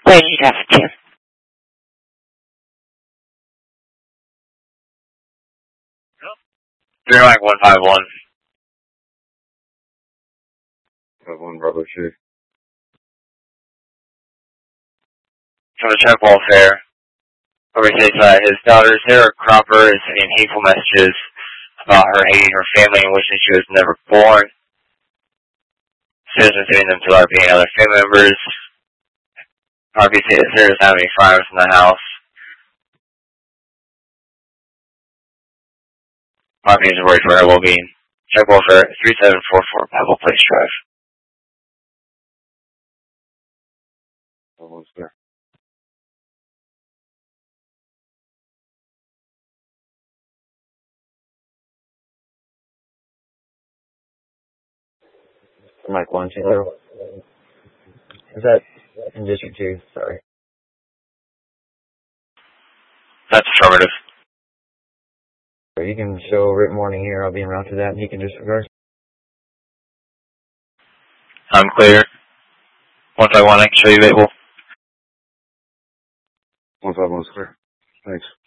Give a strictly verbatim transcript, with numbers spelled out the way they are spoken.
Wait, you have to. Three Mike one five one. Five one Bravo Chief. From the check welfare. Over says uh, his daughter Sarah Cropper is sending hateful messages about her hating her family and wishing she was never born. Citizens sending them to R P and other family members. R P says Sarah doesn't have any firearms in the house. R P is worried for her well-being. Check welfare three seven four four Pebble Place Drive. Almost there. Mike one two. Is that in District two? Sorry. That's affirmative. You can show written warning here. I'll be en route to that, and he can disregard. I'm clear. Once I want, I can show you visual. one five one is clear. Thanks.